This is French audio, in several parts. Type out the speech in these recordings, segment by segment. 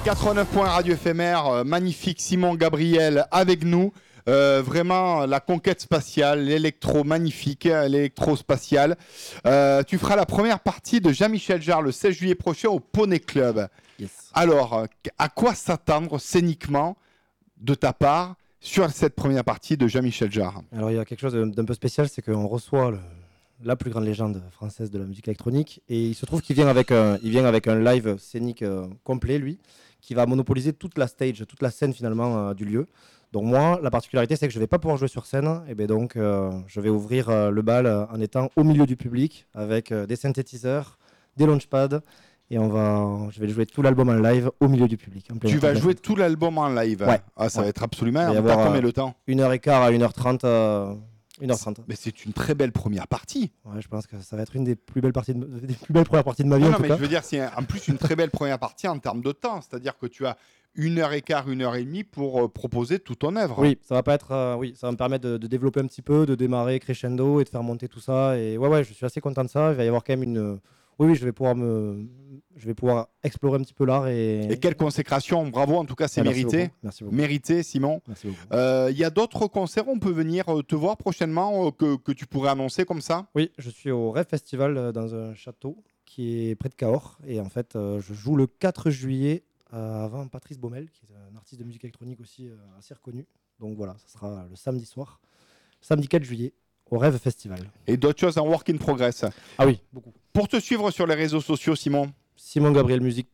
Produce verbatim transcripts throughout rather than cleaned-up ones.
quatre-vingt-neuf points radio éphémère, euh, magnifique Simon Gabriel avec nous. Euh, vraiment la conquête spatiale, l'électro magnifique, l'électro spatial. Euh, tu feras la première partie de Jean-Michel Jarre le seize juillet prochain au Poney Club. Yes. Alors, à quoi s'attendre scéniquement de ta part sur cette première partie de Jean-Michel Jarre? Alors il y a quelque chose d'un peu spécial, c'est qu'on reçoit le, la plus grande légende française de la musique électronique et il se trouve qu'il vient avec un, il vient avec un live scénique euh, complet, lui, qui va monopoliser toute la stage, toute la scène finalement euh, du lieu. Donc moi, la particularité, c'est que je ne vais pas pouvoir jouer sur scène, et bien donc euh, je vais ouvrir euh, le bal euh, en étant au milieu du public avec euh, des synthétiseurs, des launchpads. Et on va, je vais jouer tout l'album en live au milieu du public. En plein Tu vas plein jouer plein. tout l'album en live. Ouais. Ah, ça Ouais. va être absolument. Il va y T'as avoir, combien euh, le temps? une heure quinze à une heure trente. Euh, une heure trente. Mais c'est une très belle première partie. Ouais, je pense que ça va être une des plus belles parties, de, des plus belles premières parties de ma vie Non, en non tout mais cas. je veux dire, c'est en plus une très belle première partie en termes de temps. C'est-à-dire que tu as une heure et quart, une heure et demie pour euh, proposer toute ton œuvre. Oui, ça va pas être, euh, oui, ça va me permettre de, de développer un petit peu, de démarrer crescendo et de faire monter tout ça. Et ouais, ouais, je suis assez content de ça. Il va y avoir quand même une, oui, oui, je vais pouvoir me, je vais pouvoir explorer un petit peu l'art et. Et quelle consécration, bravo, en tout cas, c'est Ah, merci mérité. beaucoup. Merci beaucoup. Mérité, Simon. Merci beaucoup. Il euh, y a d'autres concerts, on peut venir euh, te voir prochainement, euh, que, que tu pourrais annoncer comme ça? Oui, je suis au Rêve Festival euh, dans un château qui est près de Cahors. Et en fait, euh, je joue le quatre juillet euh, avant Patrice Baumel, qui est un artiste de musique électronique aussi euh, assez reconnu. Donc voilà, ça sera le samedi soir, samedi quatre juillet, au Rêve Festival. Et d'autres choses en work in progress. Ah oui, beaucoup. Pour te suivre sur les réseaux sociaux, Simon, Simon Gabriel Musique.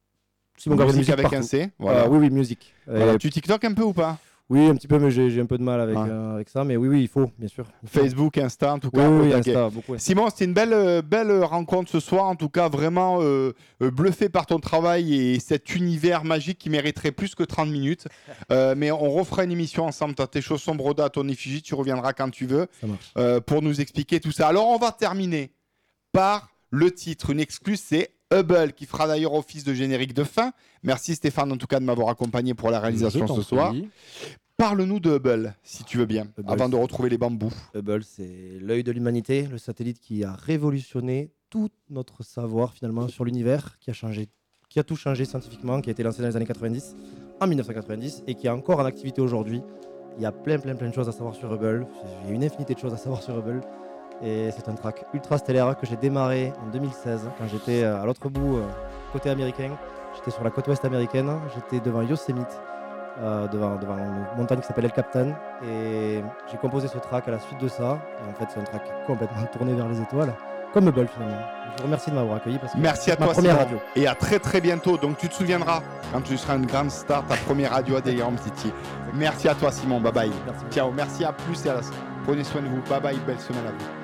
Simon musique Gabriel Musique avec partout. un C. Voilà. Euh, oui, oui, musique. Voilà. Euh, Tu TikTok un peu ou pas? oui, un petit peu, mais j'ai j'ai un peu de mal avec, Ouais. euh, avec ça. Mais oui, oui, il faut, bien sûr. Il faut. Facebook, Insta, en tout Oui, cas. oui, au oui, taquet. Insta, beaucoup. Insta. Simon, c'était une belle, euh, belle rencontre ce soir. En tout cas, vraiment euh, euh, bluffé par ton travail et cet univers magique qui mériterait plus que trente minutes. Euh, mais on refera une émission ensemble. Tu as tes chaussons brodés à ton effigie. Tu reviendras quand tu veux Ça marche. euh, pour nous expliquer tout ça. Alors, on va terminer par le titre. Une exclue, c'est Hubble, qui fera d'ailleurs office de générique de fin. Merci Stéphane, en tout cas, de m'avoir accompagné pour la réalisation Je t'en ce soir. prie. Parle-nous de Hubble, si tu veux bien, Hubble, avant de retrouver les bambous. Hubble, c'est l'œil de l'humanité, le satellite qui a révolutionné tout notre savoir finalement sur l'univers, qui a changé, qui a tout changé scientifiquement, qui a été lancé dans les années quatre-vingt-dix, en mille neuf cent quatre-vingt-dix, et qui est encore en activité aujourd'hui. Il y a plein, plein, plein de choses à savoir sur Hubble. Il y a une infinité de choses à savoir sur Hubble. Et c'est un track ultra stellaire que j'ai démarré en deux mille seize, quand j'étais à l'autre bout, euh, côté américain. J'étais sur la côte ouest américaine, j'étais devant Yosemite. Euh, devant, devant une montagne qui s'appelle El Capitan, et j'ai composé ce track à la suite de ça, et en fait c'est un track complètement tourné vers les étoiles, comme Hubble finalement. Je vous remercie de m'avoir accueilli parce que Merci à c'est ma toi, première Simon. radio. Et à très très bientôt. Donc tu te souviendras, quand tu seras une grande star, ta première radio à Delirium City. Merci à toi, Simon. Bye bye. Merci. Ciao. Merci, à plus et à la... Prenez soin de vous. Bye bye. Belle semaine à vous.